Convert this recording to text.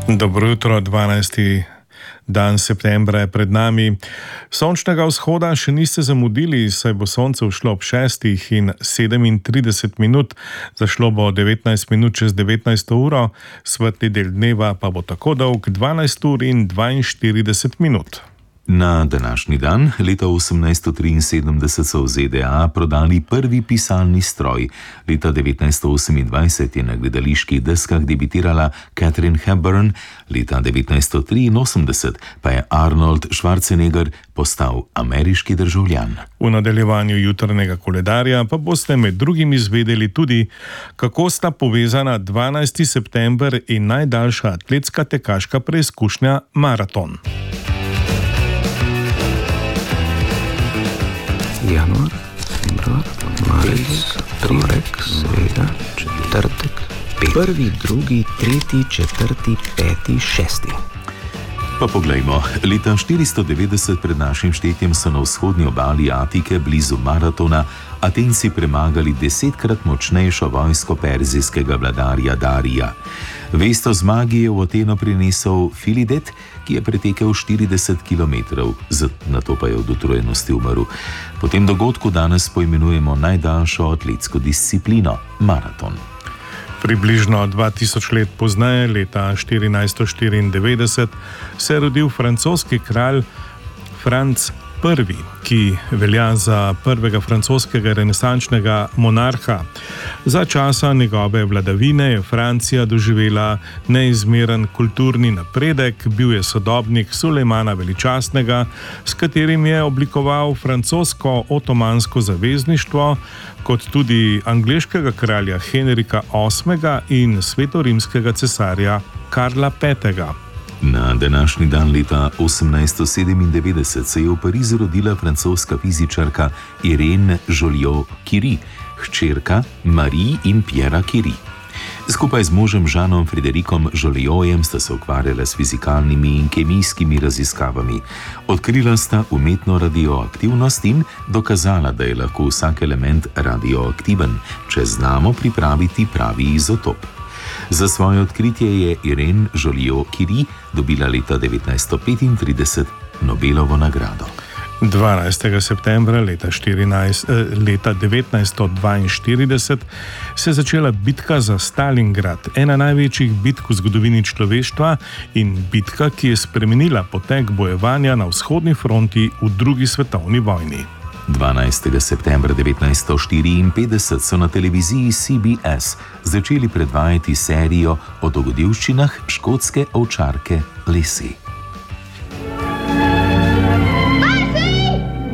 Dobro jutro, 12. dan septembra je pred nami. Sončnega vzhoda še niste zamudili, saj bo sonce vzšlo ob 6:37 minut, zašlo bo 19 minut čez 19. uro, svetli del dneva pa bo tako dolg 12:42 minut. Na današnji dan, leta 1873, so v ZDA prodali prvi pisalni stroj. Leta 1928 je na gledaliških deskah debitirala Katharine Hepburn, leta 1983 pa je Arnold Schwarzenegger postal ameriški državljan. V nadaljevanju jutrnjega koledarja pa boste med drugim izvedeli tudi, kako sta povezana 12. september in najdaljša atletska tekaška preizkušnja maraton. Januar, februar, marec, torek, sreda, četrtek, prvi, drugi, tretji, četrti, peti, šesti. Pa poglejmo, leta 490 pred našim štetjem so na vzhodni obali Atike blizu Maratona Atenci premagali 10-krat močnejšo vojsko perzijskega vladarja Darija. Vest o zmagi je v Ateno prinesel Filidet, ki je pretekel 40 km, nato pa je od utrujenosti umrl. Po tem dogodku danes poimenujemo najdaljšo atletsko disciplino maraton. Približno 2000 let pozneje, leta 1494, se je rodil francoski kralj Franc I., ki velja za prvega francoskega renesančnega monarha. Za časa njegove vladavine je Francija doživela neizmeren kulturni napredek, bil je sodobnik Sulejmana Veličastnega, s katerim je oblikoval francosko-otomansko zavezništvo, kot tudi angleškega kralja Henrika VIII. In svetorimskega cesarja Karla V. Na današnji dan leta 1897 se je v Parizu rodila francoska fizičarka Irene Joliot-Curie, hčerka Marie in Pierra Curie. Skupaj z možem Jeanom Friderikom Joliotem sta se ukvarjala s fizikalnimi in kemijskimi raziskavami. Odkrila sta umetno radioaktivnost in dokazala, da je lahko vsak element radioaktiven, če znamo pripraviti pravi izotop. Za svoje odkritje je Irene Joliot-Curie dobila leta 1935 Nobelovo nagrado. 12. septembra leta 1942 se je začela bitka za Stalingrad, ena največjih bitk v zgodovini človeštva in bitka, ki je spremenila potek bojevanja na vzhodni fronti v drugi svetovni vojni. 12. septembra 1954 so na televiziji CBS začeli predvajati serijo o dogodivščinah škotske ovčarke Lacey.